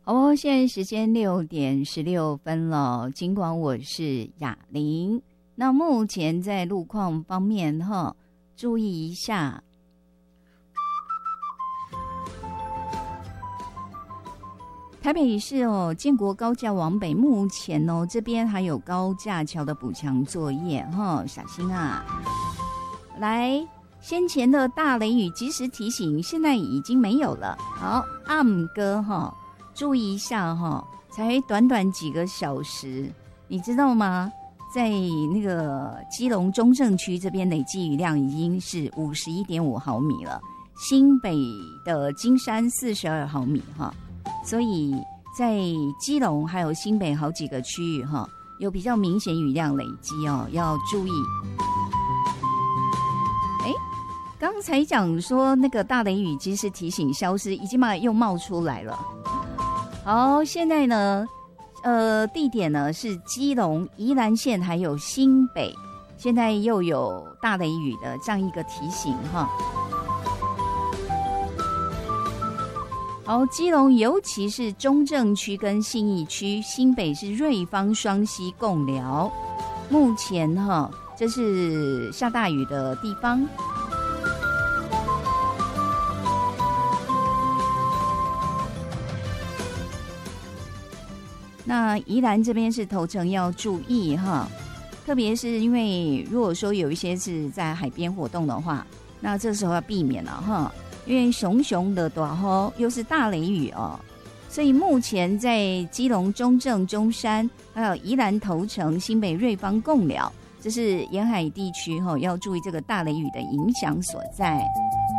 哦，现在时间6:16了。尽管我是雅玲，那目前在路况方面注意一下。台北市建国高架往北，目前这边还有高架桥的补强作业小心啊！来，先前的大雷雨及时提醒，现在已经没有了。好，阿姆哥注意一下才短短几个小时，你知道吗？在那个基隆中正区这边累计雨量已经是51.5毫米了，新北的金山42毫米所以在基隆还有新北好几个区域有比较明显雨量累积要注意。刚才讲说那个大雷雨及时提醒消失，已经又冒出来了。好，现在呢，地点呢是基隆、宜兰县还有新北，现在又有大雷雨的这样一个提醒好，基隆尤其是中正区跟信义区，新北是瑞芳、双溪、贡寮，目前这是下大雨的地方。那宜兰这边是头城要注意特别是因为如果说有一些是在海边活动的话，那这时候要避免了因为熊熊的大雨又是大雷雨所以目前在基隆、中正、中山，还有宜兰头城、新北瑞芳、贡寮，这是沿海地区要注意这个大雷雨的影响所在。